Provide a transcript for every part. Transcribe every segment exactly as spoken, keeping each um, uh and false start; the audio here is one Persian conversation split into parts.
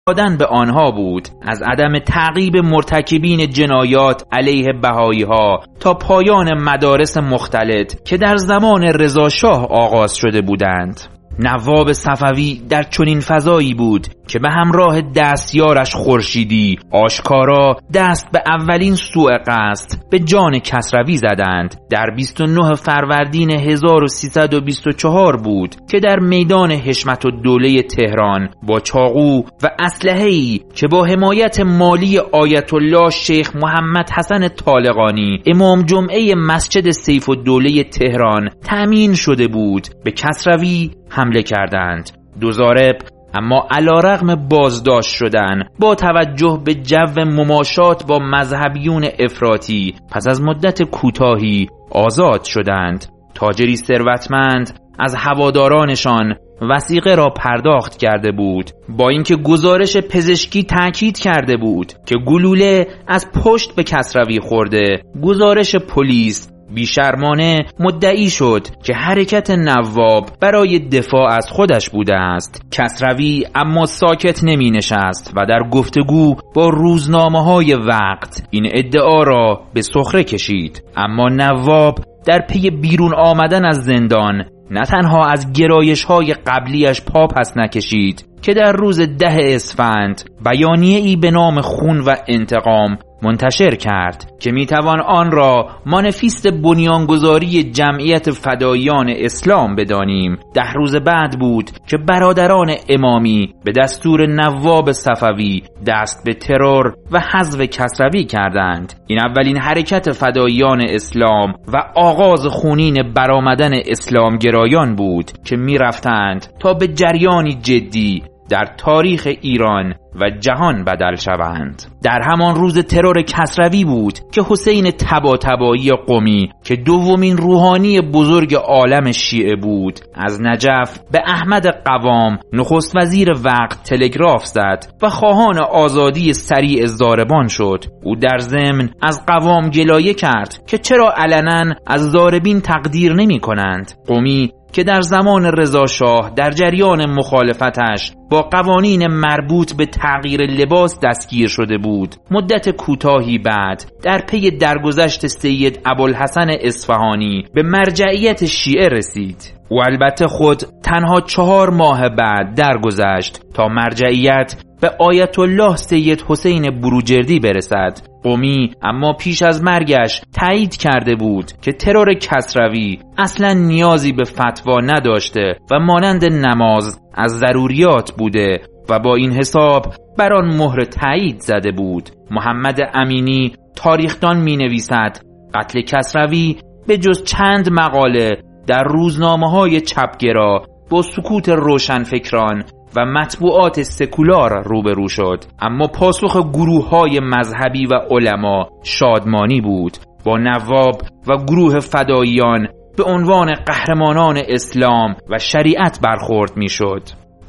دادن به آنها بود، از عدم تعقیب مرتکبین جنایات علیه بهایی ها تا پایان مدارس مختلط که در زمان رضا شاه آغاز شده بودند. نواب صفوی در چنین فضایی بود که به همراه دستیارش خورشیدی آشکارا دست به اولین سوء قصد به جان کسروی زدند. در بیست و نه فروردین هزار و سیصد و بیست و چهار بود که در میدان حشمت الدوله تهران با چاقو و اسلحه‌ای که با حمایت مالی آیت الله شیخ محمد حسن طالقانی امام جمعه مسجد سیف الدوله تهران تأمین شده بود به کسروی حمله کردند. دو ضارب اما علیرغم بازداشت شدن با توجه به جو مماشات با مذهبیون افراطی پس از مدت کوتاهی آزاد شدند. تاجری ثروتمند از هوادارانشان وثیقه را پرداخت کرده بود، با اینکه گزارش پزشکی تاکید کرده بود که گلوله از پشت به کسروی خورده. گزارش پلیس بیشرمانه مدعی شد که حرکت نواب برای دفاع از خودش بوده است. کسروی اما ساکت نمی نشست و در گفتگو با روزنامه های وقت این ادعا را به سخره کشید. اما نواب در پی بیرون آمدن از زندان نه تنها از گرایش های قبلیش پا پس نکشید که در روز ده اسفند بیانیه ای به نام خون و انتقام منتشر کرد که میتوان آن را مانیفست بنیانگذاری جمعیت فداییان اسلام بدانیم. ده روز بعد بود که برادران امامی به دستور نواب صفوی دست به ترور و حذف کسروی کردند. این اولین حرکت فداییان اسلام و آغاز خونین برآمدن اسلام گرایان بود که میرفتند تا به جریانی جدی در تاریخ ایران و جهان بدل شوند. در همان روز ترور کسروی بود که حسین طباطبایی قمی که دومین روحانی بزرگ عالم شیعه بود از نجف به احمد قوام نخست وزیر وقت تلگراف زد و خواهان آزادی سریع ضاربان شد. او در ضمن از قوام گلایه کرد که چرا علنا از ضاربین تقدیر نمی کنند. قمی که در زمان رضا شاه در جریان مخالفتش با قوانین مربوط به تغییر لباس دستگیر شده بود، مدت کوتاهی بعد در پی درگذشت سید ابوالحسن اصفهانی به مرجعیت شیعه رسید. و البته خود تنها چهار ماه بعد درگذشت تا مرجعیت به آیت الله سید حسین بروجردی برسد. قمی اما پیش از مرگش تایید کرده بود که ترور کسروی اصلا نیازی به فتوا نداشته و مانند نماز از ضروریات بوده و با این حساب بر آن مهر تایید زده بود. محمد امینی تاریخدان می نویسد قتل کسروی به جز چند مقاله در روزنامه‌های چپگرا با سکوت روشنفکران و مطبوعات سکولار روبرو شد، اما پاسخ گروه‌های مذهبی و علما شادمانی بود. با نواب و گروه فداییان به عنوان قهرمانان اسلام و شریعت برخورد می‌شد.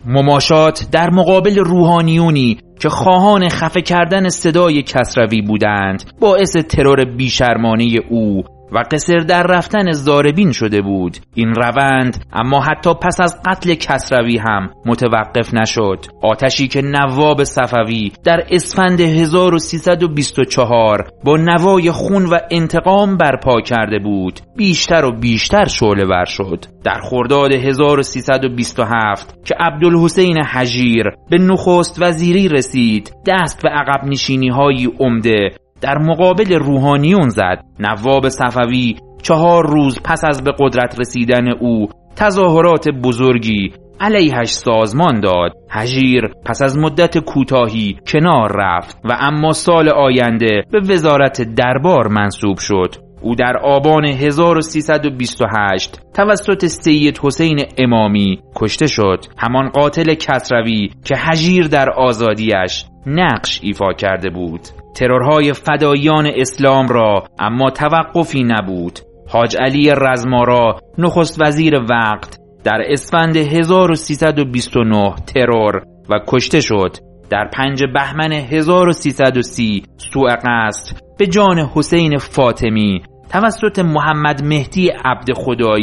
مماشات در مقابل روحانیونی که خواهان خفه کردن صدای کسروی بودند باعث ترور بیشرمانه او و قصر در رفتن ضاربین شده بود. این روند اما حتی پس از قتل کسروی هم متوقف نشد. آتشی که نواب صفوی در اسفند هزار و سیصد و بیست و چهار با نوای خون و انتقام برپا کرده بود بیشتر و بیشتر شعله‌ور شد. در خرداد هزار و سیصد و بیست و هفت که عبدالحسین حجیر به نخست وزیری رسید، دست به عقب نشینی های عمده در مقابل روحانیون زد. نواب صفوی چهار روز پس از به قدرت رسیدن او تظاهرات بزرگی علیهش سازمان داد. حجیر پس از مدت کوتاهی کنار رفت و اما سال آینده به وزارت دربار منصوب شد. او در آبان هزار و سیصد و بیست و هشت توسط سید حسین امامی کشته شد، همان قاتل کسروی که حجیر در آزادیش نقش ایفا کرده بود. ترورهای فداییان اسلام را اما توقفی نبود. حاج علی رزمارا نخست وزیر وقت در اسفند هزار و سیصد و بیست و نه ترور و کشته شد. در پنج بهمن هزار و سیصد و سی سوء قصد به جان حسین فاطمی توسط محمد مهدی عبد خدایی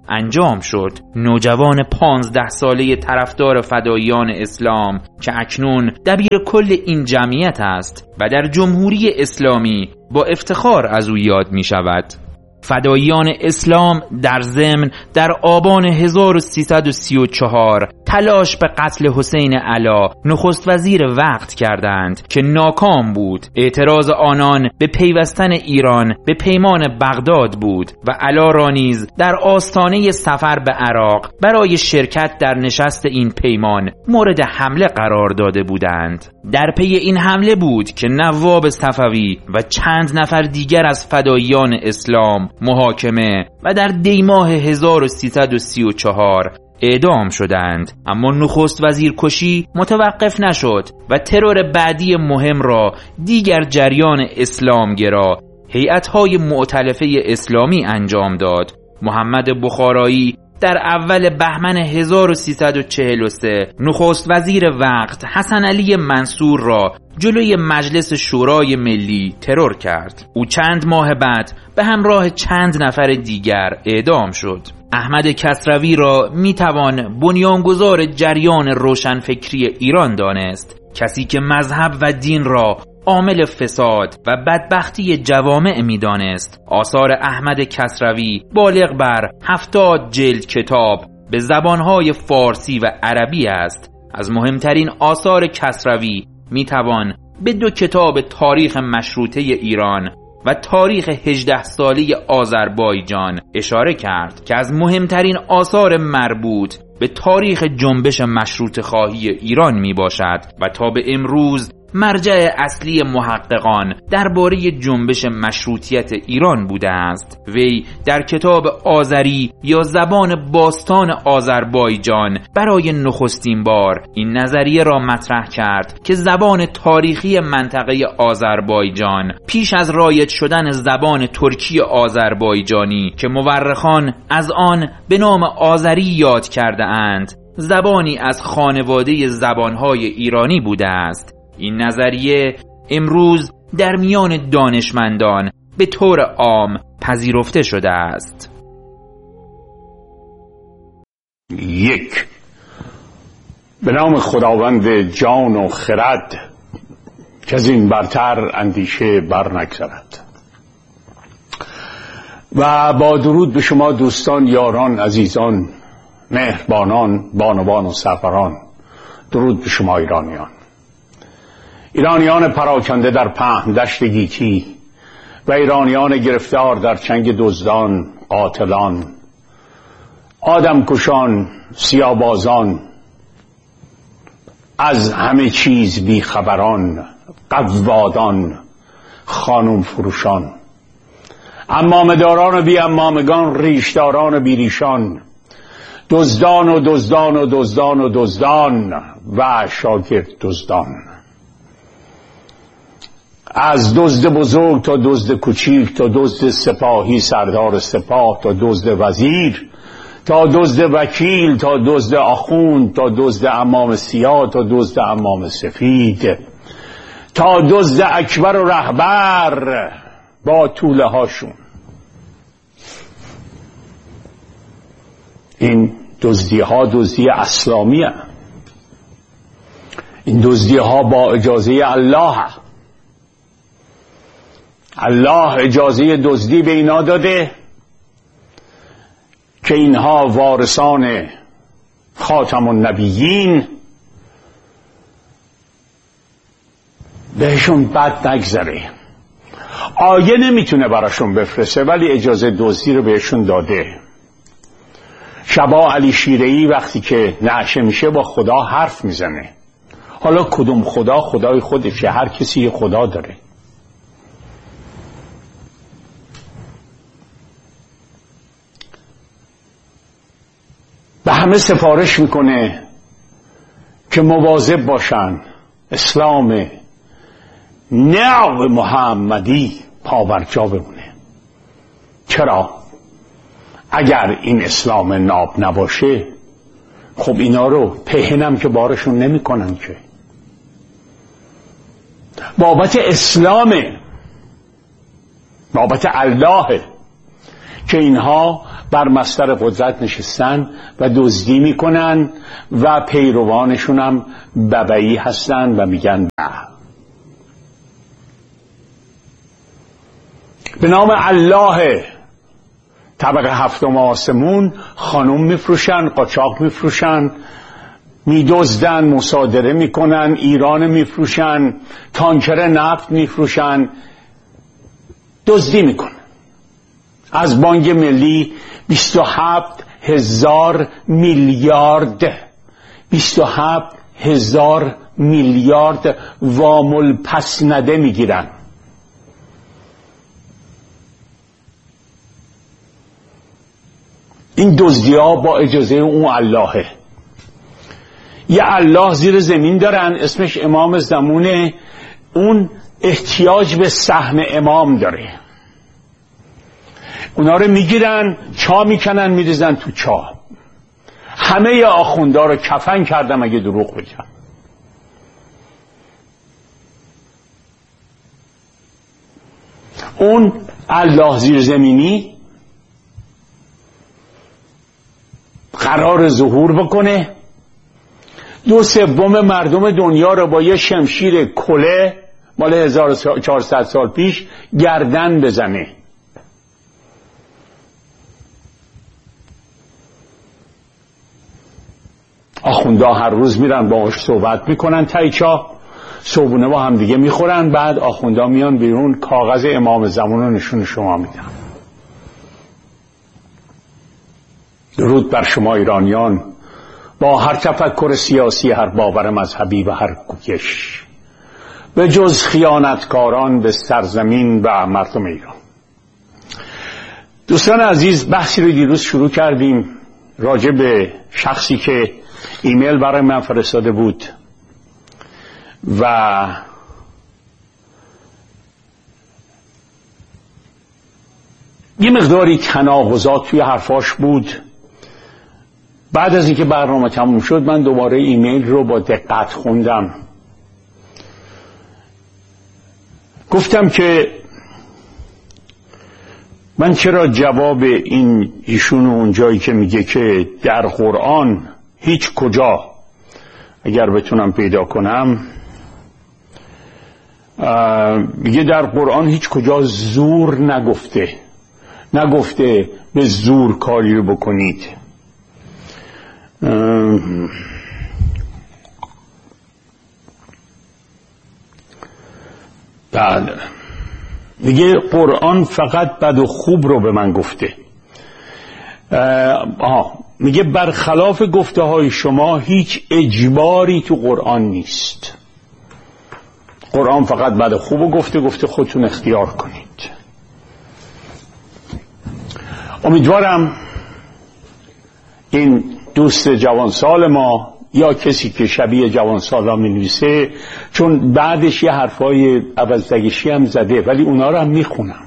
انجام شد. نوجوان پانزده ساله طرفدار فداییان اسلام که اکنون دبیر کل این جمعیت است و در جمهوری اسلامی با افتخار از او یاد می شود. فداییان اسلام در ضمن در آبان هزار و سیصد و سی و چهار تلاش به قتل حسین علا نخست وزیر وقت کردند که ناکام بود. اعتراض آنان به پیوستن ایران به پیمان بغداد بود و علا را نیز در آستانه سفر به عراق برای شرکت در نشست این پیمان مورد حمله قرار داده بودند. در پی این حمله بود که نواب صفوی و چند نفر دیگر از فداییان اسلام محاکمه و در دیماه هزار و سیصد و سی و چهار اعدام شدند. اما نخست وزیر کشی متوقف نشد و ترور بعدی مهم را دیگر جریان اسلامگرا هیئت‌های مؤتلفه اسلامی انجام داد. محمد بخارایی در اول بهمن هزار و سیصد و چهل و سه نخست وزیر وقت حسن علی منصور را جلوی مجلس شورای ملی ترور کرد. او چند ماه بعد به همراه چند نفر دیگر اعدام شد. احمد کسروی را میتوان بنیانگذار جریان روشنفکری ایران دانست، کسی که مذهب و دین را عامل فساد و بدبختی جوامع میدانست. آثار احمد کسروی بالغ بر هفتاد جلد کتاب به زبانهای فارسی و عربی است. از مهمترین آثار کسروی میتوان به دو کتاب تاریخ مشروطه ایران و تاریخ هجده ساله آذربایجان اشاره کرد که از مهمترین آثار مربوط به تاریخ جنبش مشروطه خواهی ایران می باشد و تا به امروز مرجع اصلی محققان درباره جنبش مشروطیت ایران بوده است. وی در کتاب آذری یا زبان باستان آذربایجان برای نخستین بار این نظریه را مطرح کرد که زبان تاریخی منطقه آذربایجان پیش از رایج شدن زبان ترکی آذربایجانی که مورخان از آن به نام آذری یاد کرده اند زبانی از خانواده زبانهای ایرانی بوده است. این نظریه امروز در میان دانشمندان به طور عام پذیرفته شده است. یک، به نام خداوند جان و خرد که از این برتر اندیشه بر نگذرد، و با درود به شما دوستان، یاران، عزیزان، مهربانان، بانوان و سروران. درود به شما ایرانیان، ایرانیان پراکنده در پهن دشت گیتی و ایرانیان گرفتار در چنگ دزدان، قاتلان، آدمکشان، سیاه‌بازان، از همه چیز بیخبران، قوادان، خانم فروشان، عمامه‌داران و بی عمامگان، ریشداران و بیریشان، دزدان و دزدان و دزدان و دزدان و شاگرد دزدان، از دزد بزرگ تا دزد کوچیک، تا دزد سپاهی سردار سپاه، تا دزد وزیر، تا دزد وکیل، تا دزد آخوند، تا دزد عمام سیاه، تا دزد عمام سفید، تا دزد اکبر و رهبر با طوله هاشون. این دزدی ها دزدی اسلامی هست. این دزدی ها با اجازه الله هست. الله اجازه دزدی به اینا داده که اینها وارثان خاتم النبیین، بهشون بد نگذره. آیه نمیتونه براشون بفرسته ولی اجازه دزدی رو بهشون داده. شبا علی شیره‌ای وقتی که نعشه میشه با خدا حرف میزنه. حالا کدوم خدا؟ خدای خودشه، هر کسی یه خدا داره. به همه سفارش میکنه که مواظب باشن اسلام نو محمدی پابرجا بمونه. چرا؟ اگر این اسلام ناب نباشه خب اینا رو پهنم که بارشون نمی کنن که. بابت اسلامه، بابت الله که اینها بر مصدر قدرت نشستن و دزدی میکنن و پیروانشون هم ببعی هستن و میگن نه. به نام الله طبقه هفتم آسمون خانم میفروشن، قاچاق میفروشن، میدزدن، مصادره میکنن، ایران میفروشن، تانکر نفت میفروشن، دزدی میکنن. از بانک ملی بیست و هفت هزار میلیارد بیست و هفت هزار میلیارد وام پس نده میگیرن. این دزدی ها با اجازه اون اللهه. یه الله زیر زمین دارن اسمش امام زمونه، اون احتیاج به سهم امام داره. اونا رو میگیرن، چا میکنن، میریزن تو چا. همه آخوندا رو کفن کردم اگه دروغ بگم. اون الله زیر زمینی قرار ظهور بکنه، دو سوم مردم دنیا رو با یه شمشیر کله مال هزار و چهارصد سال پیش گردن بزنه. آخوندا هر روز میرن باهاش صحبت میکنن، تایچا صبحونه با هم دیگه میخورن، بعد آخوندا میان بیرون کاغذ امام زمان رو نشون شما میدن. درود بر شما ایرانیان، با هر تفکر سیاسی، هر باور مذهبی و هر کوکش، به جز خیانتکاران به سرزمین و مردم ایران. دوستان عزیز، بحثی رو دیروز شروع کردیم راجع به شخصی که ایمیل برای من فرستاده بود و یه مقداری تناقضات توی حرفاش بود. بعد از اینکه برنامه تموم شد من دوباره ایمیل رو با دقت خوندم. گفتم که من چرا جواب این ایشون اونجایی که میگه که در قرآن هیچ کجا، اگر بتونم پیدا کنم، میگه در قرآن هیچ کجا زور نگفته، نگفته به زور کاری رو بکنید. بعد میگه قرآن فقط بد و خوب رو به من گفته. آه میگه برخلاف گفته های شما هیچ اجباری تو قرآن نیست. قرآن فقط بد و خوب رو گفته، گفته خودتون اختیار کنید. امیدوارم این دوست جوانسال ما یا کسی که شبیه جوانسالا می نویسه، چون بعدش یه حرفای عوض‌دگشی هم زده ولی اونا رو هم می خونم.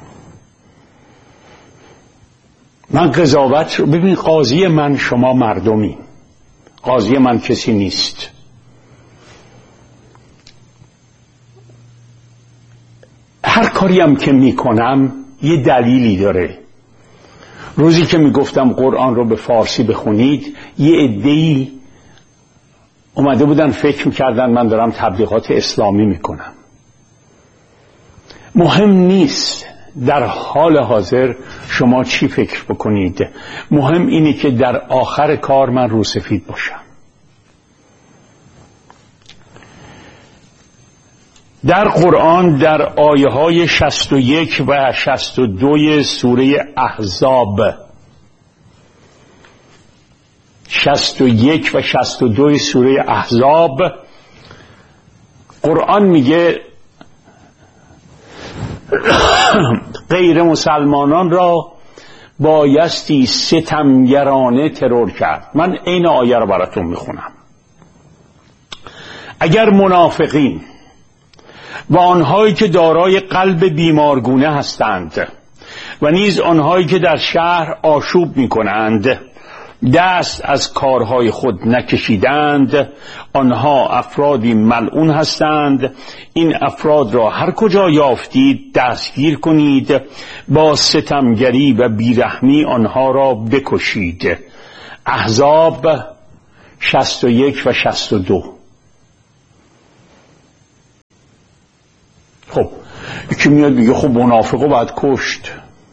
من قضاوت رو ببین، قاضی من شما مردمی، قاضی من کسی نیست. هر کاری هم که می کنم یه دلیلی داره. روزی که می گفتم قرآن رو به فارسی بخونید، یه عده‌ای اومده بودن فکر میکردن من دارم تبلیغات اسلامی میکنم. مهم نیست در حال حاضر شما چی فکر بکنید، مهم اینه که در آخر کار من روسفید باشم. در قرآن در آیه های شصت و یک و شصت و دو سوره احزاب، شصت و یک و شصت و دو سوره احزاب، قرآن میگه غیر مسلمانان را بایستی ستمگرانه ترور کرد. من این آیه رو براتون میخونم. اگر منافقین و آنهایی که دارای قلب بیمارگونه هستند و نیز آنهایی که در شهر آشوب میکنند دست از کارهای خود نکشیدند آنها افرادی ملعون هستند. این افراد را هر کجا یافتید دستگیر کنید، با ستمگری و بیرحمی آنها را بکشید. احزاب شصت و یک و شصت و دو. خب یکی میاد میگه خب منافقو باید کشت.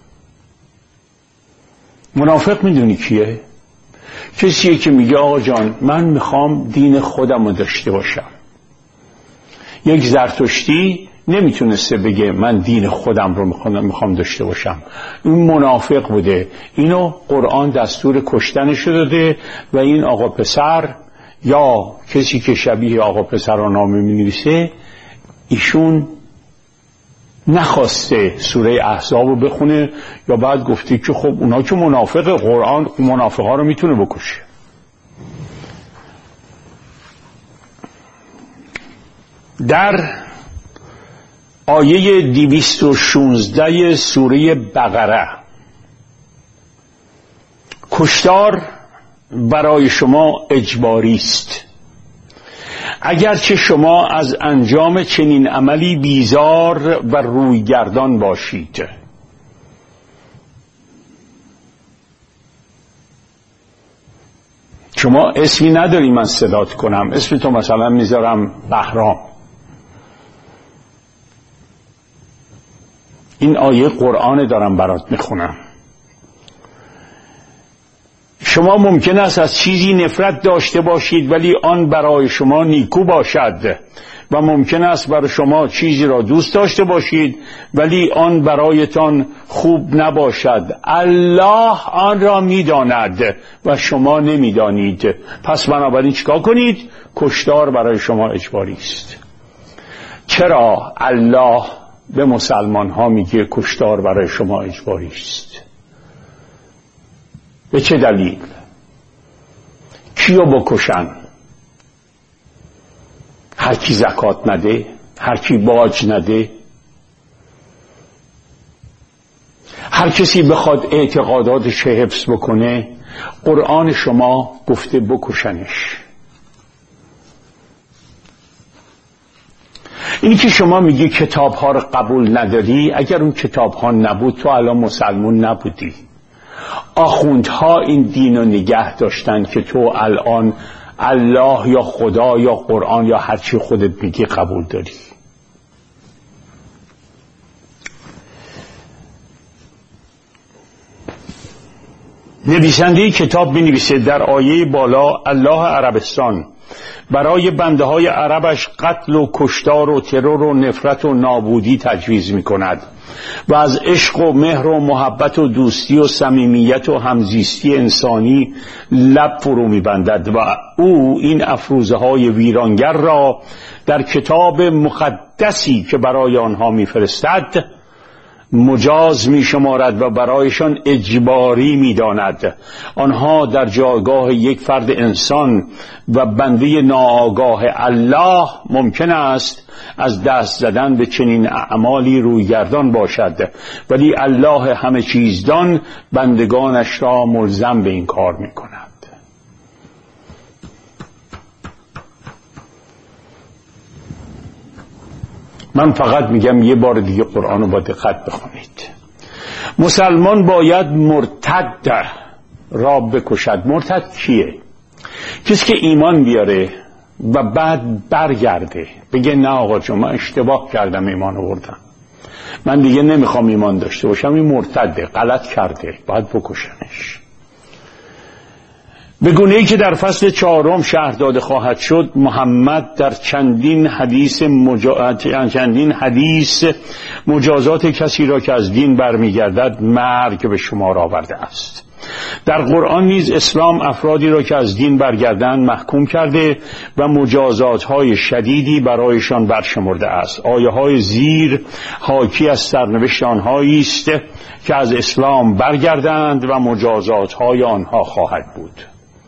منافق میدونی کیه؟ کسیه که میگه آقا جان من میخوام دین خودم رو داشته باشم. یک زرتشتی نمیتونسته بگه من دین خودم رو میخوام میخوام داشته باشم. این منافق بوده. اینو قرآن دستور کشتنش داده و این آقا پسر یا کسی که شبیه آقا پسر را نامه مینویسه ایشون نخواسته سوره احزاب رو بخونه یا بعد گفته که خب اونا که منافق، قرآن منافقا رو میتونه بکشه. در آیه دویست و شانزده سوره بقره کشتار برای شما اجباری است اگرچه شما از انجام چنین عملی بیزار و رویگردان باشید. شما اسمی نداری من صدات کنم، اسم تو مثلا میذارم بهرام. این آیه قرآن دارم برات میخونم. شما ممکن است از چیزی نفرت داشته باشید ولی آن برای شما نیکو باشد و ممکن است برای شما چیزی را دوست داشته باشید ولی آن برایتان خوب نباشد. الله آن را میداند و شما نمیدانید. پس بنابراین چیکار کنید؟ کشتار برای شما اجباری است. چرا الله به مسلمان ها میگه کشتار برای شما اجباری است؟ به چه دلیل؟ کیو بکشن؟ هر کی زکات نده، هر کی باج نده، هر کسی بخواد اعتقاداتش حفظ بکنه. قرآن شما گفته بکشنش. اینی که شما میگی کتاب ها رو قبول نداری، اگر اون کتاب ها نبود تو الان مسلمون نبودی. آخوندها این دین رو نگه داشتن که تو الان الله یا خدا یا قرآن یا هرچی خودت میگی قبول داری. نویسنده کتاب بنویسه در آیه بالا الله عربستان برای بنده های عربش قتل و کشتار و ترور و نفرت و نابودی تجویز می کند و از عشق و مهر و محبت و دوستی و صمیمیت و همزیستی انسانی لب فرو می بندد و او این افروزه های ویرانگر را در کتاب مقدسی که برای آنها می فرستد مجاز می شمارد و برایشان اجباری می داند. آنها در جایگاه یک فرد انسان و بنده ناآگاه الله ممکن است از دست زدن به چنین اعمالی رویگردان باشد، ولی الله همه چیزدان بندگانش را ملزم به این کار می کند. من فقط میگم یه بار دیگه قرآن رو با دقت بخونید. مسلمان باید مرتد را بکشد. مرتد کیه؟ کسی که ایمان بیاره و بعد برگرده بگه نه آقا جون من اشتباه کردم ایمان آوردم، من دیگه نمیخوام ایمان داشته باشم. این مرتده، غلط کرده، باید بکشنش. به گونه‌ای که در فصل چهارم شرح داده خواهد شد، محمد در چندین حدیث مجا... چندین حدیث مجازات کسی را که از دین برمیگردد مرگ به شمار آورده است. در قرآن نیز اسلام افرادی را که از دین برگردند محکوم کرده و مجازات‌های شدیدی برایشان برشمرده است. آیه‌های زیر حاکی از سرنوشت آنهایی است که از اسلام برگردند و مجازات‌های آنها خواهد بود.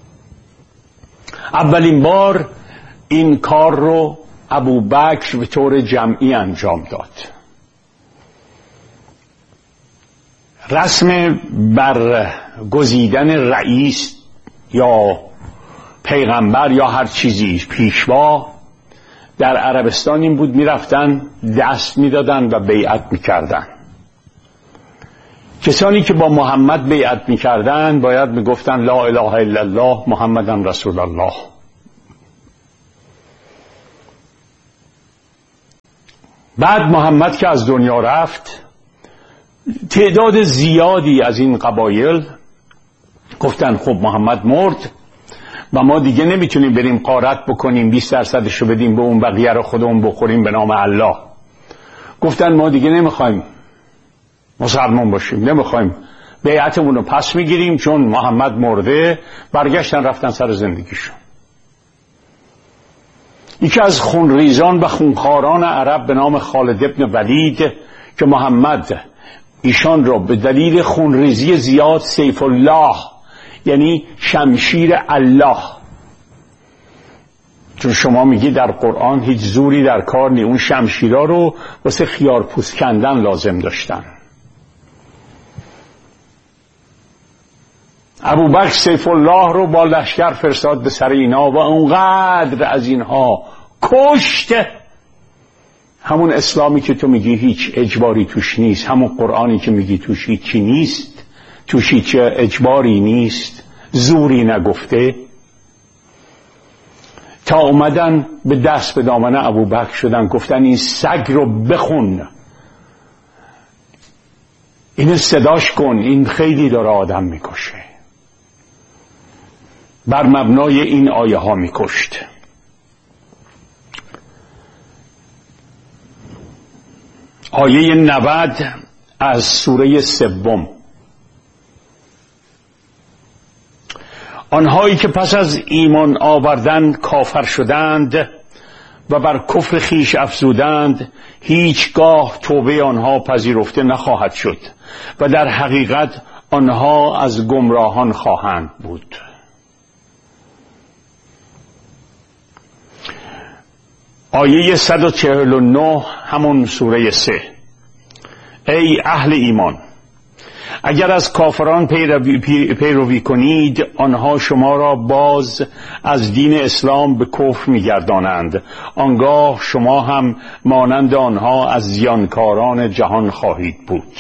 اولین بار این کار رو ابوبکر به طور جمعی انجام داد. رسم برگزیدن رئیس یا پیغمبر یا هر چیزی پیشوا در عربستان این بود میرفتن دست میدادن و بیعت میکردن. کسانی که با محمد بیعت میکردن باید میگفتن لا اله الا الله محمدن رسول الله. بعد محمد که از دنیا رفت، تعداد زیادی از این قبایل گفتن خب محمد مرد و ما دیگه نمیتونیم بریم غارت بکنیم بیست درصدشو بدیم به اون، بقیه رو خودمون بخوریم به نام الله. گفتن ما دیگه نمیخوایم مسلمان باشیم، نمیخوایم، بیعتمون رو پس میگیریم چون محمد مرده. برگشتن رفتن سر زندگیشون. یکی از خونریزان و خونخواران عرب به نام خالد ابن ولید که محمد ایشان را به دلیل خونریزی زیاد سیف الله، یعنی شمشیر الله، چون شما میگی در قرآن هیچ زوری در کار نی، اون شمشیرها رو واسه خیار پوست کندن لازم داشتن. ابوبکر سیف الله رو با لشکر فرستاد به سر اینا و اونقدر از اینها کشت. همون اسلامی که تو میگی هیچ اجباری توش نیست، همون قرآنی که میگی توش هیچی نیست، توش هیچ اجباری نیست، زوری نگفته، تا اومدن به دست به دامن ابوبکر شدن، گفتن این سگ رو بخون، اینو صداش کن، این خیلی داره آدم میکشه. بر مبنای این آیه ها میکشت. آیه نود از سوره سوم. آنهایی که پس از ایمان آوردن کافر شدند و بر کفر خیش افزودند، هیچگاه توبه آنها پذیرفته نخواهد شد و در حقیقت آنها از گمراهان خواهند بود. آیه صد و چهل و نه همون سوره سه. ای اهل ایمان، اگر از کافران پیروی, پیروی کنید، آنها شما را باز از دین اسلام به کفر می‌گردانند، آنگاه شما هم مانند آنها از زیانکاران جهان خواهید بود.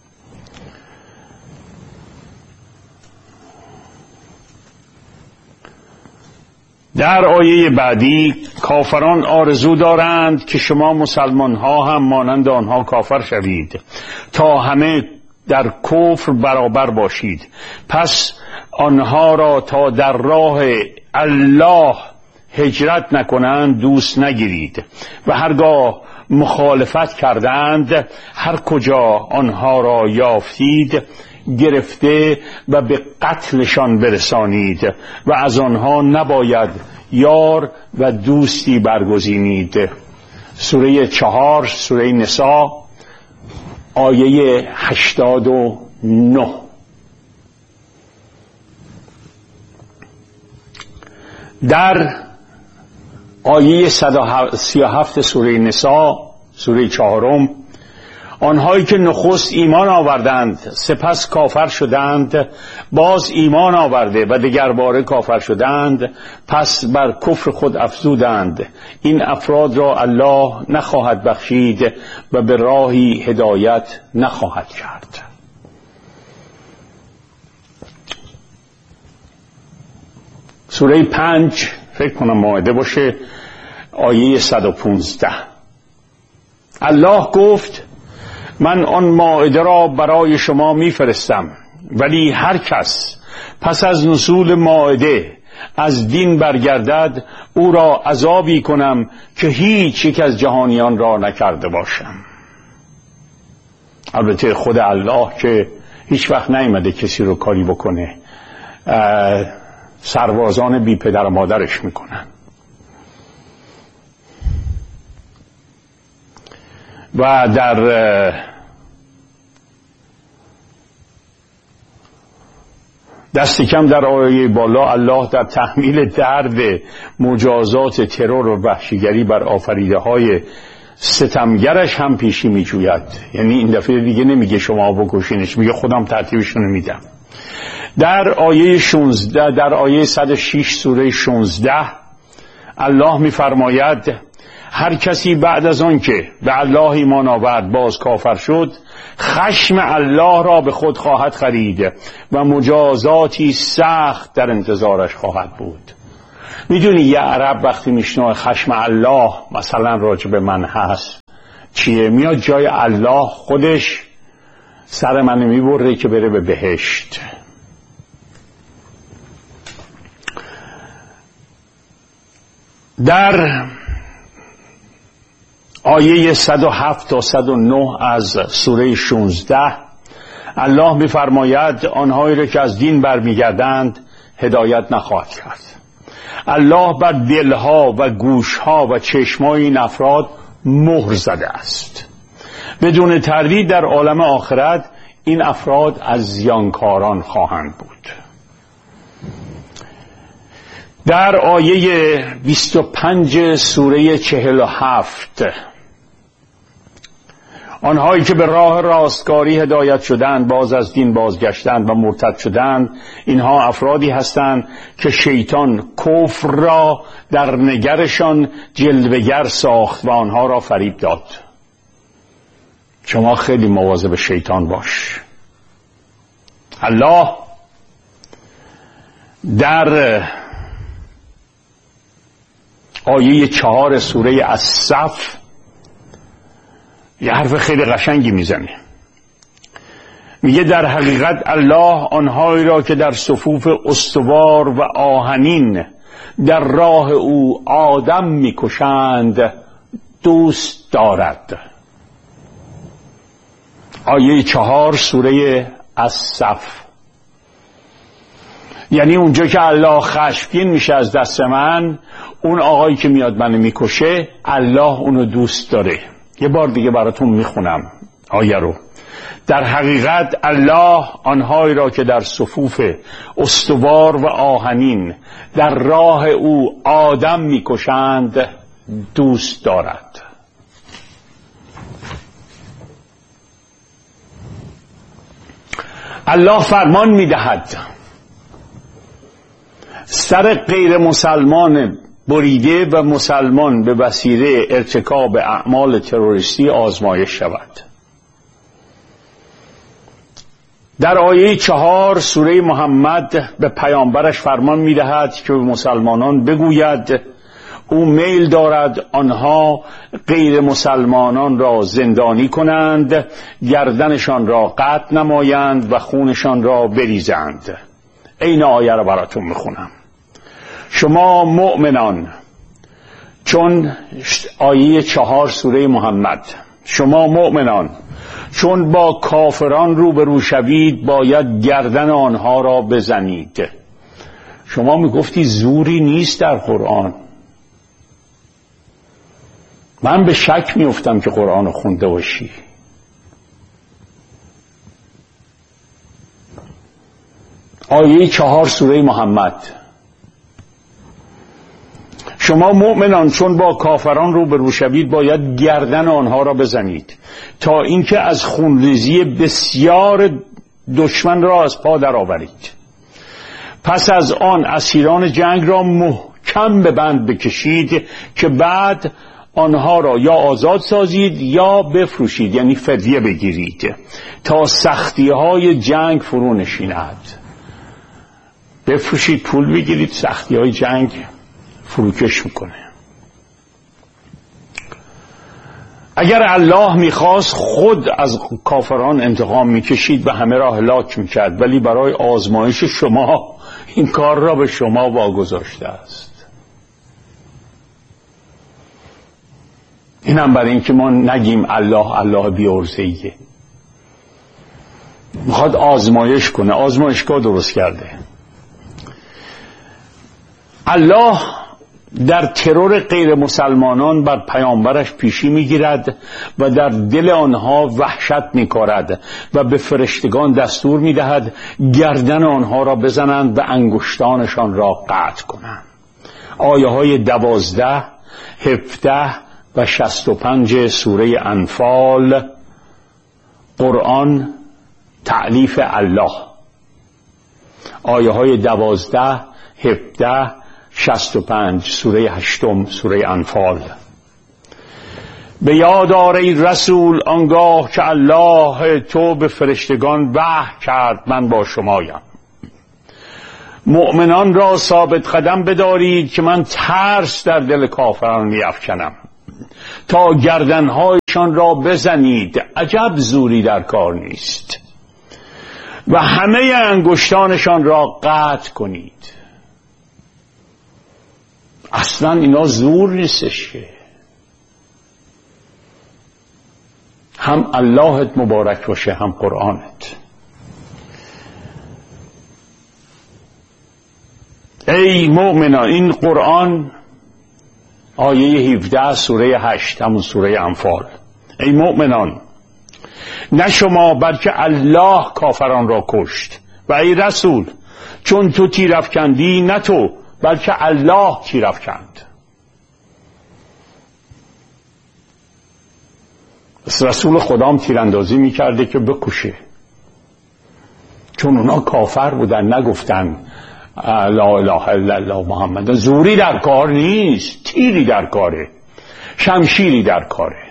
در آیه بعدی کافران آرزو دارند که شما مسلمان ها هم مانند آنها کافر شوید تا همه در کفر برابر باشید. پس آنها را تا در راه الله هجرت نکنند دوست نگیرید و هرگاه مخالفت کردند، هر کجا آنها را یافتید گرفته و به قتلشان برسانید و از آنها نباید یار و دوستی برگزینید. سوره چهار، سوره نساء، آیه هشتاد و نه. در آیه صد و سی و هفت سوره نساء، سوره چهارم، آنهایی که نخست ایمان آوردند سپس کافر شدند، باز ایمان آورده و دگر باره کافر شدند، پس بر کفر خود افزودند، این افراد را الله نخواهد بخشید و به راهی هدایت نخواهد کرد. سوره پنج فکر کنم مائده باشه، آیه صد و پونزده. الله گفت من آن مائده را برای شما میفرستم، ولی هر کس پس از نزول مائده از دین برگردد او را عذابی کنم که هیچ یک از جهانیان را نکرده باشم. البته خود الله که هیچ وقت نیامده کسی رو کاری بکنه، سربازان بی پدر و مادرش میکنن. و در دست کم در آیه بالا الله در تحمیل درد مجازات ترور و وحشیگری بر آفریده های ستمگرش هم پیشی می جوید. یعنی این دفعه دیگه نمیگه شما بکشینش، میگه خودم ترتیبشون میدم. در آیه شانزده در آیه صد و شش سوره شانزده الله می‌فرماید هر کسی بعد از آن که به الله ایمان آورد باز کافر شد، خشم الله را به خود خواهد خرید و مجازاتی سخت در انتظارش خواهد بود. میدونی یه عرب وقتی میشنوه خشم الله مثلا راجع به من هست چیه؟ میاد جای الله خودش سر منو میبره که بره به بهشت. در آیه صد و هفت تا صد و نه از سوره شانزده الله می‌فرماید آنهایی را که از دین برمیگردند هدایت نخواهد کرد. الله بر دلها و گوشها و چشمای این افراد مهر زده است. بدون تردید در عالم آخرت این افراد از زیانکاران خواهند بود. در آیه بیست و پنج سوره چهل و هفت آنهایی که به راه راستگاری هدایت شدند باز از دین بازگشتند و مرتد شدند، اینها افرادی هستند که شیطان کفر را در نگرشان جلوه‌گر ساخت و آنها را فریب داد. شما خیلی مواظب شیطان باش. الله در آیه چهار سوره الصف یه حرف خیلی قشنگی میزنه. میگه در حقیقت الله آنهایی را که در صفوف استوار و آهنین در راه او آدم میکشند دوست دارد. آیه چهار سوره الصف. یعنی اونجا که الله خشمگین میشه از دست من، اون آقایی که میاد منو میکشه الله اونو دوست داره. یه بار دیگه براتون میخونم آیه رو. در حقیقت الله آنهایی را که در صفوف استوار و آهنین در راه او آدم میکشند دوست دارد. الله فرمان میدهد سر غیر مسلمان بریده و مسلمان به وسیله ارتکاب اعمال تروریستی آزمایش شود. در آیه چهار سوره محمد به پیامبرش فرمان می‌دهد که به مسلمانان بگوید او میل دارد آنها غیر مسلمانان را زندانی کنند، گردنشان را قطع نمایند و خونشان را بریزند. این آیه را براتون میخونم. شما مؤمنان، چون آیه چهار سوره محمد، شما مؤمنان چون با کافران روبرو شوید باید گردن آنها را بزنید. شما میگفتی زوری نیست در قرآن. من به شک میافتم که قرآن رو خونده باشی. آیه چهار سوره محمد، شما مؤمنان چون با کافران روبرو شوید باید گردن آنها را بزنید تا اینکه از خونریزی بسیار دشمن را از پا درآورید. پس از آن اسیران جنگ را محکم به بند بکشید که بعد آنها را یا آزاد سازید یا بفروشید، یعنی فدیه بگیرید تا سختی های جنگ فرو نشیند. بفروشید پول بگیرید، سختی های جنگ فروکش میکنه. اگر الله میخواست خود از کافران انتقام میکشید و همه را هلاک میکرد، ولی برای آزمایش شما این کار را به شما واگذاشته است. اینم برای این که ما نگیم الله الله بی‌عرضه‌ایه. میخواد آزمایش کنه، آزمایشگاه درست کرده. الله در ترور غیر مسلمانان بر پیامبرش پیشی میگیرد و در دل آنها وحشت میکارد و به فرشتگان دستور میدهد گردن آنها را بزنند و انگشتانشان را قطع کنند. آیه های دوازده، هفده و شصت و پنج سوره انفال. قرآن تألیف الله. آیه های دوازده، هفده، شست و پنج، سوره هشتم، سوره انفال. به یاد آر ای رسول آنگاه که الله تو به فرشتگان وحی کرد من با شمایم. مؤمنان را ثابت قدم بدارید که من ترس در دل کافران می‌افکنم تا گردنهایشان را بزنید، عجب زوری در کار نیست، و همه انگشتانشان را قطع کنید. اصلا اینا زور نیستش که. هم اللهت مبارک باشه هم قرآنت. ای مؤمنان، این قرآن آیه هفده سوره هشت، همون سوره انفال. ای مؤمنان، نه شما بلکه الله کافران را کشت، و ای رسول چون تو تیر افکندی نه تو بلکه الله تیر افکند. بس رسول خدام تیراندازی میکرده که بکشه، چون اونا کافر بودن، نگفتن لا اله الا الله محمد. زوری در کار نیست، تیری در کاره، شمشیری در کاره.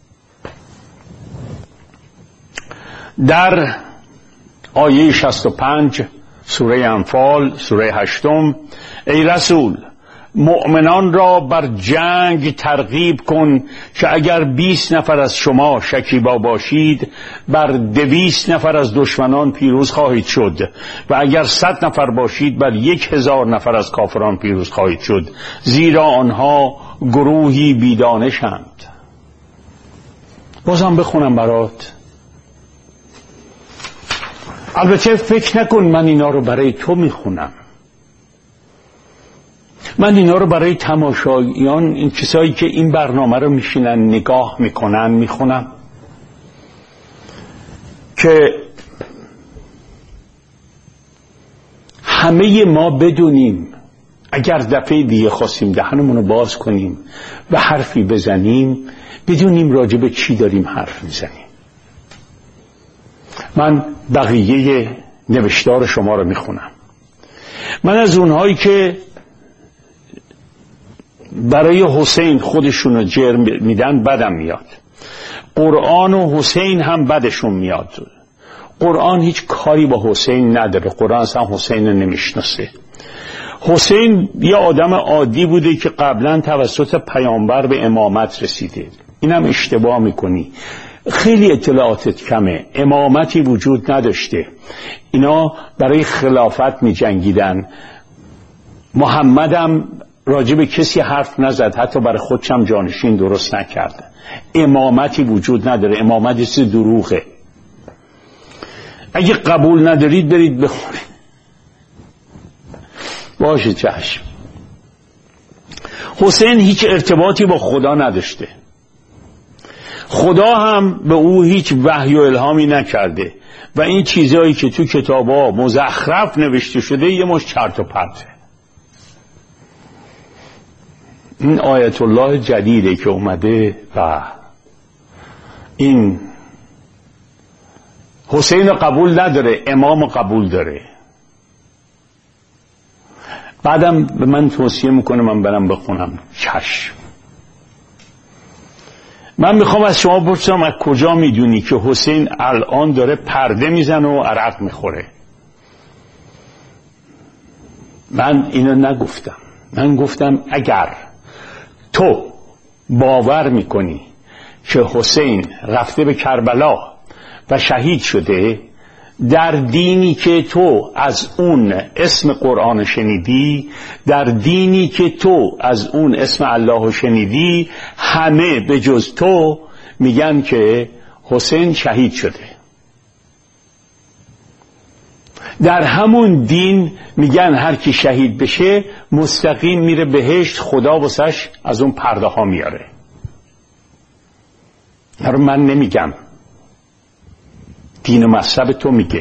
در آیه شصت و پنج سوره انفال، سوره هشتم، ای رسول مؤمنان را بر جنگ ترغیب کن که اگر بیست نفر از شما شکیبا باشید بر دویست نفر از دشمنان پیروز خواهید شد، و اگر صد نفر باشید بر یک هزار نفر از کافران پیروز خواهید شد، زیرا آنها گروهی بیدانشند. بازم بخونم برات. البته فکر نکن من اینا رو برای تو میخونم، من اینا رو برای تماشاییان، این کسایی که این برنامه رو میشینن نگاه میکنن میخونم که همه ما بدونیم اگر دفعه دیگه خواستیم دهنمون رو باز کنیم و حرفی بزنیم بدونیم راجع به چی داریم حرف میزنیم. من بقیه نوشتار شما رو میخونم. من از اونهایی که برای حسین خودشون رو جرم میدن بدم میاد. قرآن و حسین هم بدشون میاد. قرآن هیچ کاری با حسین نداره، قرآن اصلا حسین رو نمیشناسه. حسین یه آدم عادی بوده که قبلا توسط پیامبر به امامت رسیده. اینم اشتباه میکنی، خیلی اطلاعاتت کمه. امامتی وجود نداشته، اینا برای خلافت می جنگیدن. محمدم راجع به کسی حرف نزد، حتی برای خودشم جانشین درست نکرد. امامتی وجود نداره، امامت چیز دروغه. اگه قبول ندارید برید بخونید. باشه چشم. حسین هیچ ارتباطی با خدا نداشته، خدا هم به او هیچ وحی و الهامی نکرده، و این چیزایی که تو کتابا مزخرف نوشته شده یه مش چرت و پرته. این آیت الله جدیده که اومده و این حسین قبول نداره، امام قبول داره. بعدم به من توصیه میکنه من برم بخونم. چشم. من میخوام از شما بپرسم از کجا میدونی که حسین الان داره پرده میزنه و عرق میخوره؟ من اینو نگفتم. من گفتم اگر تو باور میکنی که حسین رفته به کربلا و شهید شده در دینی که تو از اون اسم قرآن شنیدی، در دینی که تو از اون اسم الله شنیدی، همه به جز تو میگن که حسین شهید شده. در همون دین میگن هر کی شهید بشه مستقیم میره بهشت، خدا واسش از اون پرده ها میاره. رو من نمیگم، دین و مذهب تو میگه.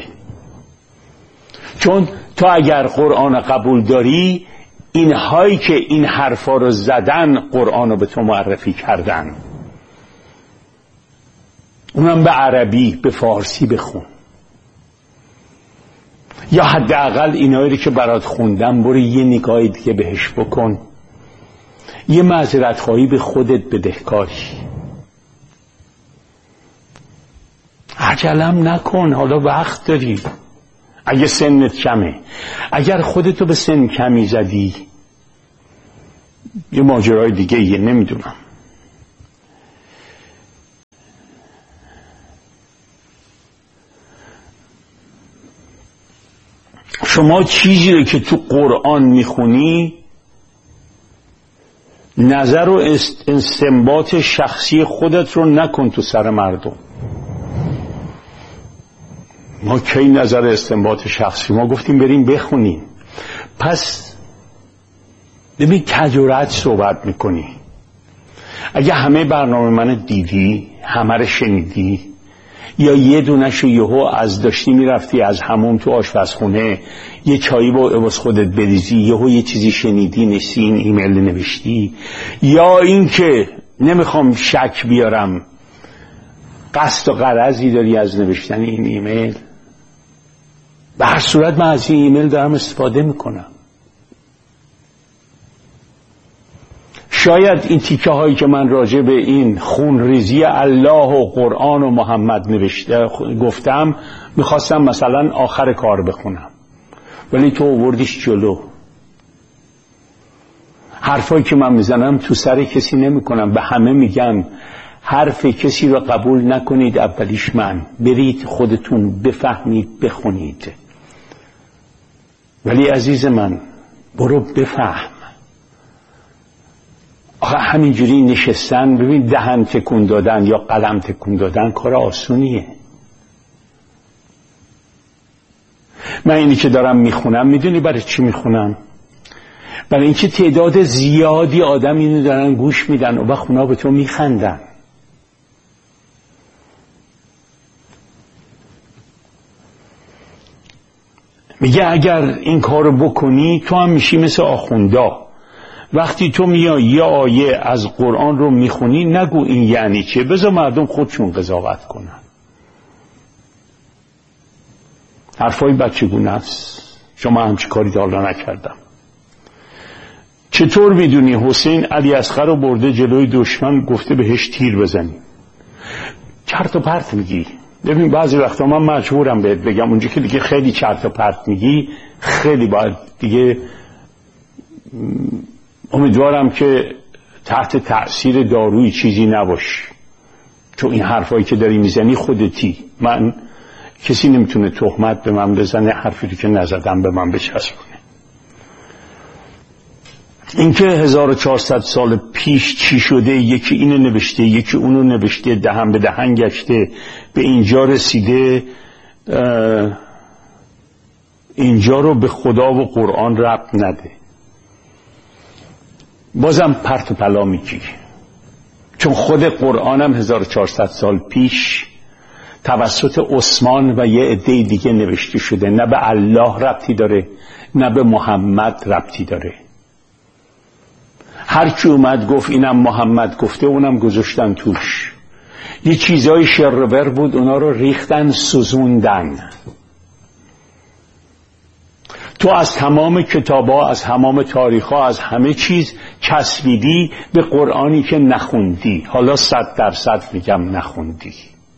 چون تو اگر قرآن قبول داری، اینهایی که این حرفا رو زدن قرآن رو به تو معرفی کردن، اونم به عربی، به فارسی بخون. یا حداقل اینایی که برات خوندم برو یه نگاهی دیگه بهش بکن، یه معذرت خواهی به خودت بدهکاری. عجلم نکن، حالا وقت داری. اگه سنت کمه، اگر خودتو به سن کمی زدی یه ماجرای دیگه یه نمیدونم. شما چیزی رو که تو قرآن میخونی نظر و استنباط شخصی خودت رو نکن تو سر مردم. ما کی نظر استنباط شخصی؟ ما گفتیم بریم بخونیم. پس ببین کجورت صحبت میکنی. اگه همه برنامه من دیدی، همه رو شنیدی، یا یه دونش رو یهو از داشتی میرفتی از همون تو آشپزخونه یه چایی با عوض خودت بریزی، یهو یه چیزی شنیدی نسی این ایمیل نوشتی، یا این که نمیخوام شک بیارم قصد و غرضی داری از نوشتن این ایمیل، به هر صورت من از این ایمیل دارم استفاده میکنم. شاید این تیکه هایی که من راجع به این خونریزی الله و قرآن و محمد نوشته گفتم میخواستم مثلا آخر کار بخونم، ولی تو آوردیش جلو. حرفایی که من میزنم تو سر کسی نمی کنم، به همه میگم حرف کسی رو قبول نکنید، اولیش من. برید خودتون بفهمید بخونید. ولی عزیز من برو بفهم. آخه همینجوری نشستن ببین دهن تکون دادن یا قلم تکون دادن کار آسونیه. من اینی که دارم میخونم میدونی برای چی میخونم؟ برای اینکه تعداد زیادی آدم اینو دارن گوش میدن و وقت اونا به تو میخندن. میگه اگر این کارو بکنی تو هم میشی مثل آخوندا. وقتی تو میای یه آیه از قرآن رو میخونی نگو این یعنی چه، بذار مردم خودشون قضاوت کنن. حرفای بچگونه است. شما همچی کاری تا حالا نکردم. چطور میدونی حسین علی اصغر رو برده جلوی دشمن گفته بهش تیر بزنی؟ چرت و پرت میگی. ببین بعضی وقتا من مجبورم بهت بگم اونجا که دیگه خیلی چرت و پرت میگی خیلی باید دیگه امیدوارم که تحت تأثیر داروی چیزی نباش، چون این حرفایی که داری میزنی خودتی. من کسی نمیتونه تهمت به من بزنه حرفی که نزدم به من بچسبونه. اینکه هزار و چهارصد سال پیش چی شده، یکی اینو نوشته یکی اونو نوشته، دهن به دهن گشته به اینجا رسیده، اینجا رو به خدا و قرآن ربط نده. بازم پرت و پلا میگی، چون خود قرآنم هزار و چهارصد سال پیش توسط عثمان و یه عده دیگه نوشته شده. نه به الله ربطی داره نه به محمد ربطی داره. هر کی اومد گفت اینم محمد گفته اونم گذاشتن توش. یه چیزای شرور بود اونا رو ریختن سوزوندن. تو از تمام کتابا، از تمام تاریخا، از همه چیز چسبیدی به قرآنی که نخوندی. حالا صد درصد میگم نخوندی.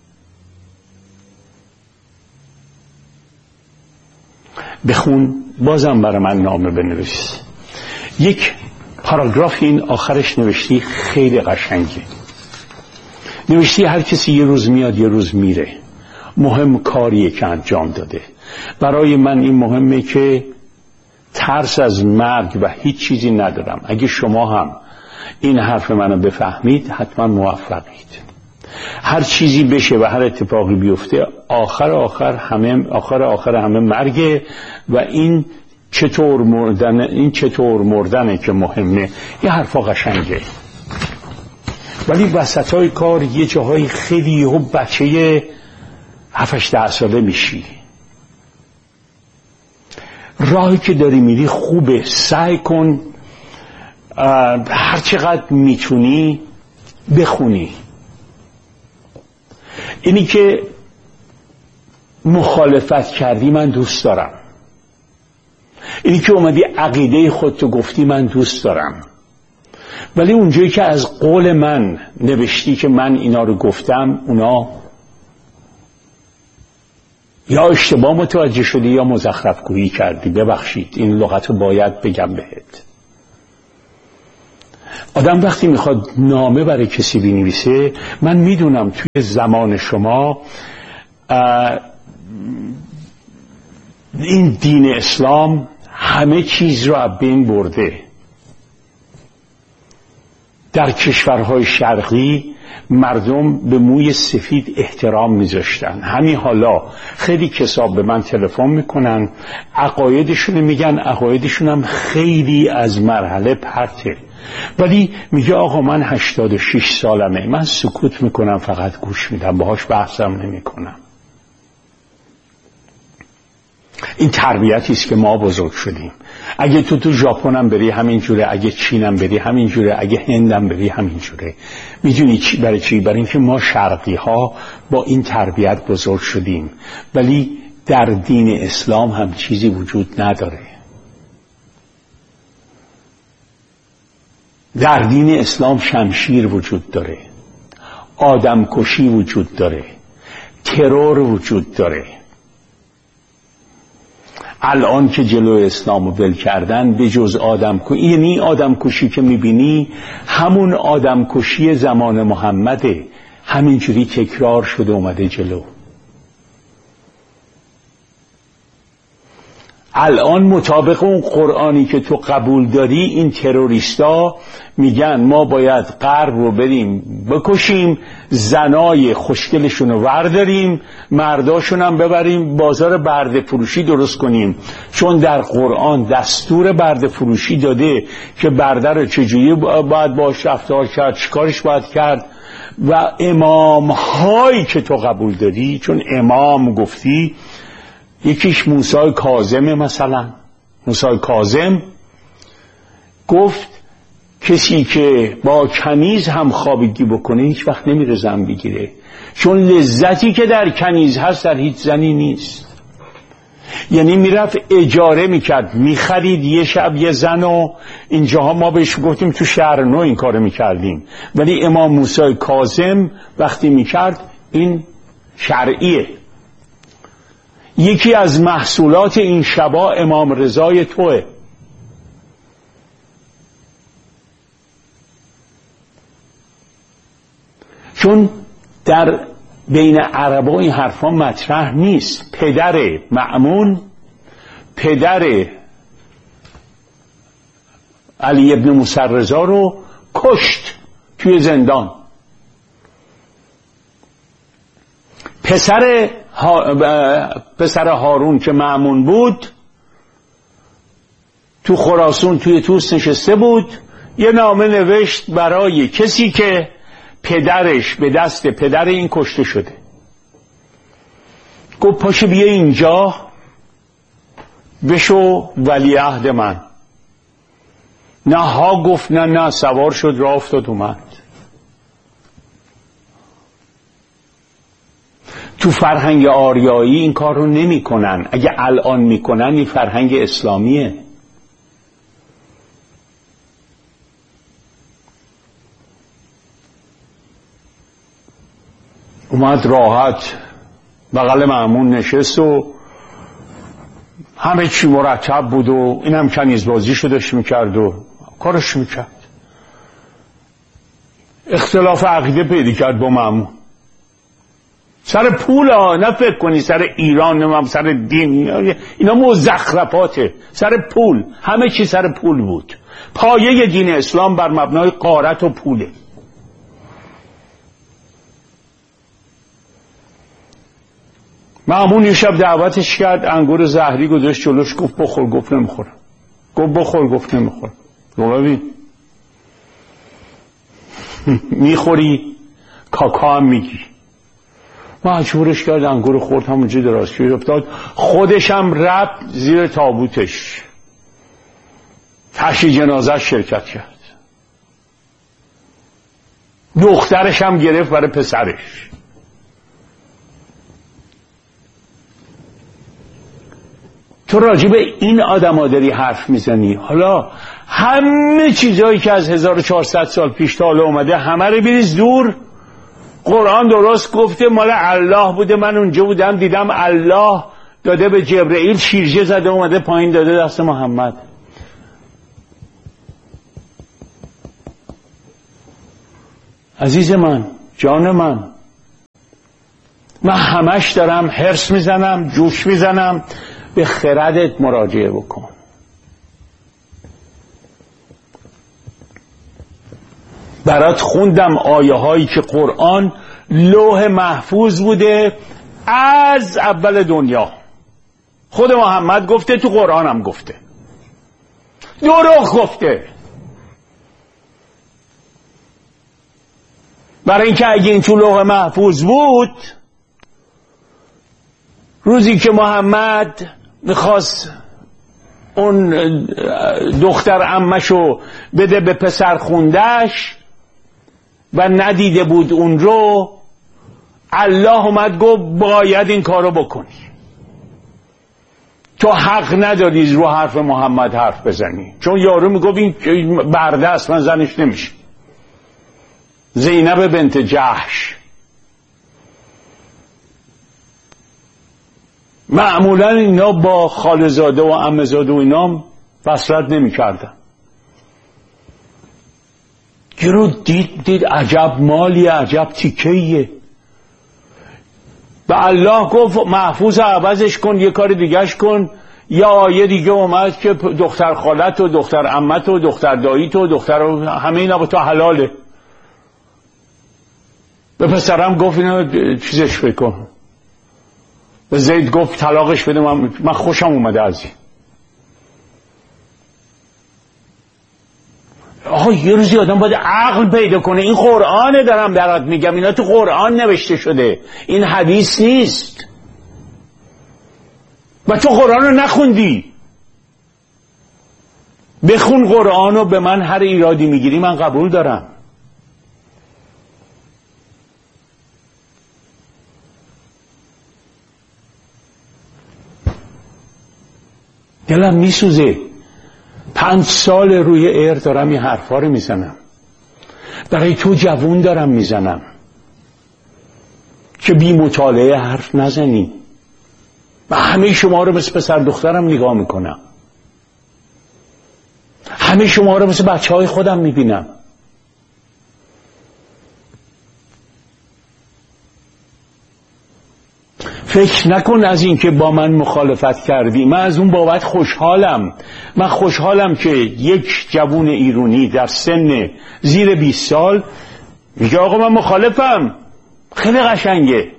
بخون، بازم برای من نامه بنویس. یک پاراگراف این آخرش نوشتی خیلی قشنگه. نوشتی هر کسی یه روز میاد یه روز میره، مهم کاریه که انجام داده. برای من این مهمه که ترس از مرگ و هیچ چیزی ندارم. اگه شما هم این حرف منو بفهمید حتما موفقید. هر چیزی بشه و هر اتفاقی بیفته آخر آخر همه آخر آخر همه مرگه و این چطور مردن این چطور مردنه که مهمه. یه حرفا قشنگه، ولی وسطای کار یه جاهای خیلی و بچه هفتش ده ساله میشی. راهی که داری میری خوبه، سعی کن هر چقدر میتونی بخونی. اینی که مخالفت کردی من دوست دارم، اینی که اومدی عقیده خودتو گفتی من دوست دارم، ولی اونجایی که از قول من نوشتی که من اینا رو گفتم، اونا یا اشتباه متوجه شدی یا مزخرف گویی کردی. ببخشید این لغت رو باید بگم بهت. آدم وقتی میخواد نامه برای کسی بنویسه، من میدونم توی زمان شما این دین اسلام همه چیز رو از بین برده. در کشورهای شرقی مردم به موی سفید احترام میذاشتن. همین حالا خیلی کسا به من تلفن میکنن، عقایدشون میگن، عقایدشون هم خیلی از مرحله پرته، ولی میگه آقا من هشتاد و شش سالمه، من سکوت میکنم، فقط گوش میدم، باهاش بحثم نمیکنم. این تربیتی است که ما بزرگ شدیم. اگه تو تو ژاپنم بری همین جوره، اگه چینم بری همین جوره، اگه هندم بری همین جوره. میدونی چی؟ برای چی؟ برای اینکه ما شرقی ها با این تربیت بزرگ شدیم. ولی در دین اسلام هم چیزی وجود نداره. در دین اسلام شمشیر وجود داره، آدم کشی وجود داره، ترور وجود داره. الان که جلو اسلام رو ول کردن، به جز آدم کشی، یعنی آدم کشی که میبینی همون آدم کشی زمان محمده، همینجوری تکرار شده اومده جلو. الان مطابق اون قرآنی که تو قبول داری، این تروریستا میگن ما باید غرب رو بریم بکشیم، زنای خوشگلشون رو ورداریم، مرداشون هم ببریم بازار برده فروشی درست کنیم، چون در قرآن دستور برده فروشی داده که برده رو چجوری باید باش رفتار کرد، چیکارش باید کرد. و امام هایی که تو قبول داری، چون امام گفتی، یکیش موسی کاظم، مثلا موسی کاظم گفت کسی که با کنیز هم خوابگی بکنه هیچ وقت نمیره زن بگیره، چون لذتی که در کنیز هست در هیچ زنی نیست. یعنی میرفت اجاره میکرد، میخرید یه شب یه زن، و اینجاها ما بهش گفتیم تو شهر نو این کارو میکردیم، ولی امام موسی کاظم وقتی میکرد این شرعیه. یکی از محصولات این شبا امام رضای توه. چون در بین عربا این حرفا مطرح نیست. پدر مأمون، پدر علی ابن موسی رضا رو کشت توی زندان. پسر ها... پسر هارون که مأمون بود تو خراسان توی توس نشسته بود، یه نامه نوشت برای کسی که پدرش به دست پدر این کشته شده. گفت پاشه بیا اینجا بشو ولیعهد من. نه ها گفت نه نه، سوار شد راه افتاد اومد. تو فرهنگ آریایی این کار رو نمی کنن. اگه الان می کنن این فرهنگ اسلامیه. اومد راحت بغل مأمون نشست و همه چی مرتب بود و این هم کنیز بازی شدش میکرد و کارش میکرد. اختلاف عقیده پیدا کرد با مأمون سر پول ها. نه فکر کنی سر ایران، نمیم سر دین، اینا مزخرفاته. سر پول، همه چی سر پول بود. پایه دین اسلام بر مبنای غارت و پوله. مأمون یه شب دعوتش کرد، انگور زهری گذاشت جلوش، گفت بخور. گفت نمیخورم. گفت بخور. گفت نمیخورم. گفت ببین میخوری کاکا هم میگی. مجبورش کرد انگور خورد، همونجا درازکش افتاد. خودش هم رفت زیر تابوتش، تشییع جنازه شرکت کرد. دخترش هم گرفت برای پسرش. تو راجع به این آدما داری حرف میزنی. حالا همه چیزایی که از هزار و چهارصد سال پیش تا حالا اومده همه رو بریز دور. قرآن درست گفته مال الله بوده، من اونجا بودم دیدم الله داده به جبرئیل، شیرجه زده اومده پایین داده دست محمد. عزیز من، جان من، من همش دارم حرص میزنم، جوش میزنم، به خردت مراجعه بکن. برات خوندم آیه هایی که قرآن لوح محفوظ بوده از اول دنیا. خود محمد گفته، تو قرآن هم گفته، دروغ گفته. برای اینکه اگه این تو لوح محفوظ بود، روزی که محمد میخواست اون دختر عمشو بده به پسر خوندش و ندیده بود اون رو، الله اومد گفت باید این کارو بکنی، تو حق نداری رو حرف محمد حرف بزنی. چون یارو میگفت این برده است، من زنش نمیشه. زینب بنت جحش معمولا اینا با خالزاده و عمزاده و اینا بصرت نمی کردن. گرو دید دید عجب مالی، عجب تیکهیه. و الله گفت محفوظ عوضش کن، یه کار دیگهش کن. یا آیه دیگه اومد که دختر خالت و دختر عمت و دختر داییت و دختر همه اینا با تو حلاله. به پسرم گفت اینا چیزش بکن. به زید گفت طلاقش بده، من, من خوشم اومده از این. آها یه روزی آدم باید عقل پیدا کنه. این قرآنه دارم برات میگم، اینا تو قرآن نوشته شده، این حدیث نیست. و تو قرآن رو نخوندی. بخون قرآن رو، به من هر ایرادی میگیری من قبول دارم. دلم میسوزه. پنج سال روی ایر دارم این حرفا رو میزنم، برای تو جوون دارم میزنم که بی مطالعه حرف نزنی. من همه شما رو مثل پسر دخترم نگاه میکنم، همه شما رو مثل بچه های خودم میبینم. فکر نکن از این که با من مخالفت کردی من از اون بابت خوشحالم. من خوشحالم که یک جوون ایرانی در سن زیر بیست سال میگه آقا من مخالفم. خیلی قشنگه.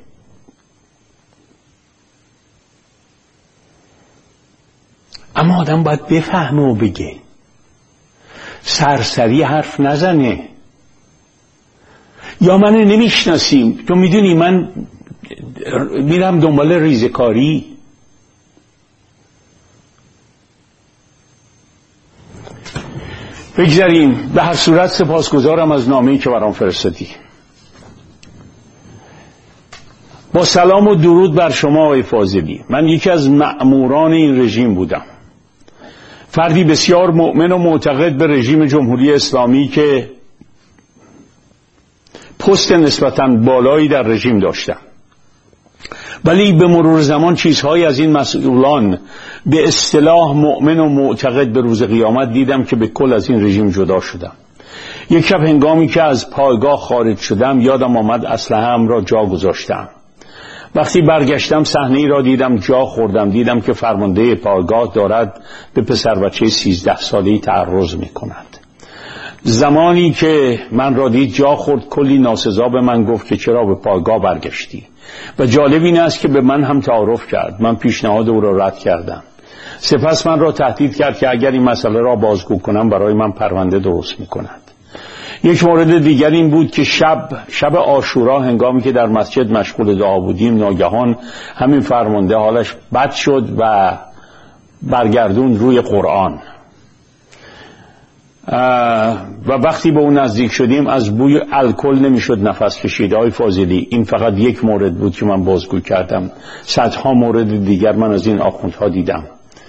اما آدم باید بفهمه و بگه، سرسری حرف نزنه. یا منو نمیشناسیم، تو میدونی من میرم دنبال ریزکاری. بگذاریم. به هر صورت سپاسگزارم از نامه‌ای که برام فرستادی. با سلام و درود بر شما آقای فاضلی. من یکی از مأموران این رژیم بودم، فردی بسیار مؤمن و معتقد به رژیم جمهوری اسلامی که پست نسبتاً بالایی در رژیم داشتم. ولی به مرور زمان چیزهایی از این مسئولان به اصطلاح مؤمن و معتقد به روز قیامت دیدم که به کل از این رژیم جدا شدم. یک شب هنگامی که از پایگاه خارج شدم یادم آمد اسلحه‌ام را جا گذاشتم. وقتی برگشتم صحنه‌ای را دیدم، جا خوردم. دیدم که فرمانده پایگاه دارد به پسر بچه سیزده ساله‌ای تعرض می‌کند. زمانی که من را دید جا خورد، کلی ناسزا به من گفت که چرا به پایگاه برگشتی. و جالب این است که به من هم تعارف کرد. من پیشنهاد او را رد کردم. سپس من را تهدید کرد که اگر این مسئله را بازگو کنم برای من پرونده درست می‌کند. یک مورد دیگر این بود که شب شب عاشورا هنگامی که در مسجد مشغول دعا بودیم ناگهان همین فرمانده حالش بد شد و برگردون روی قرآن. و وقتی به اون نزدیک شدیم از بوی الکل نمیشد نفس کشید. آقای فاضلی، این فقط یک مورد بود که من بازگو کردم. صدها مورد دیگر من از این آخوندها دیدم.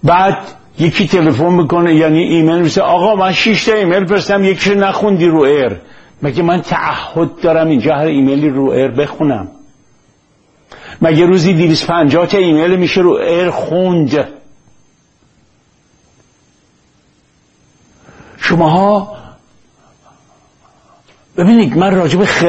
بعد یکی تلفن میکنه یعنی ایمیل میشه آقا من شش تا ایمیل فرستم یکیشو نخوندی رو ایر. مگه من تعهد دارم اینجا هر ایمیلی رو ایر بخونم؟ مگه روزی دویست و پنجاه تا ایمیل میشه رو ایر خوند؟ شماها ببینید من راجب